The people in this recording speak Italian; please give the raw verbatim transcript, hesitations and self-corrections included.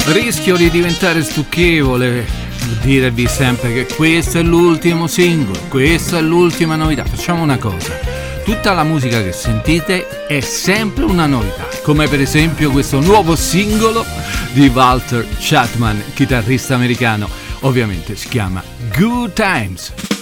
Rischio di diventare stucchevole, dirvi sempre che questo è l'ultimo singolo, questa è l'ultima novità. Facciamo una cosa: tutta la musica che sentite è sempre una novità, come per esempio questo nuovo singolo di Walter Chapman, chitarrista americano. Ovviamente si chiama Good Times.